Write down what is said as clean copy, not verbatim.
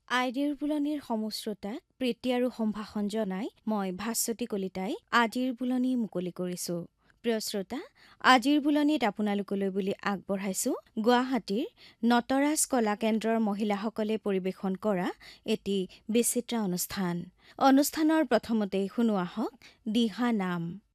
আইডিৰ বুলনিৰ সমশ্ৰোতাক প্ৰীতি আৰু সম্ভাষণ জনাই মই ভাস্বতী কলিতাই আজিৰ বুলনি মুকলি কৰিছো। প্ৰিয় শ্ৰোতা, আজিৰ বুলনিত আপোনালোকলৈ বুলি আগবঢ়াইছো গুৱাহাটীৰ নটৰাজ কলা কেন্দ্ৰৰ মহিলাসকলে পৰিৱেশন কৰা এটি বিচিত্ৰ অনুষ্ঠানৰ প্ৰথমতেই শুনো আহক দিহা নাম।